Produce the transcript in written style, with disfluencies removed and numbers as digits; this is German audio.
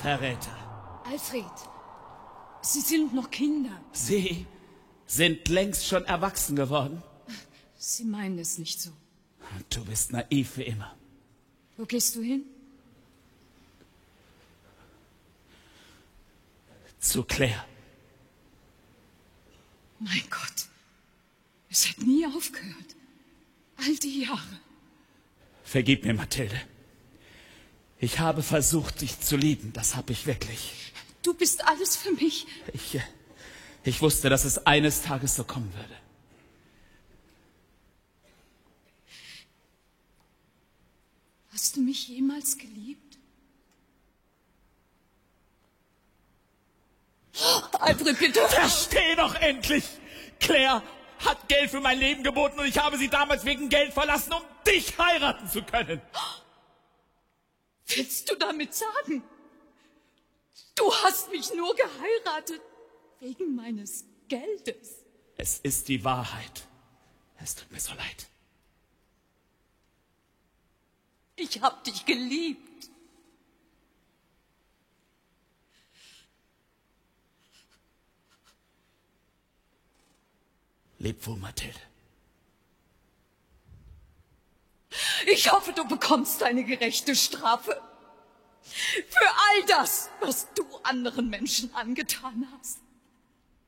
Verräter. Alfred, Sie sind noch Kinder. Sie sind längst schon erwachsen geworden. Sie meinen es nicht so. Du bist naiv wie immer. Wo gehst du hin? Zu Claire. Mein Gott, es hat nie aufgehört. All die Jahre. Vergib mir, Mathilde. Ich habe versucht, dich zu lieben. Das habe ich wirklich. Du bist alles für mich. Ich wusste, dass es eines Tages so kommen würde. Hast du mich jemals geliebt? Alfred, bitte! Versteh doch endlich! Claire hat Geld für mein Leben geboten und ich habe sie damals wegen Geld verlassen, um dich heiraten zu können. Willst du damit sagen, du hast mich nur geheiratet wegen meines Geldes? Es ist die Wahrheit. Es tut mir so leid. Ich hab dich geliebt. Leb wohl, Mathilde. Ich hoffe, du bekommst deine gerechte Strafe für all das, was du anderen Menschen angetan hast.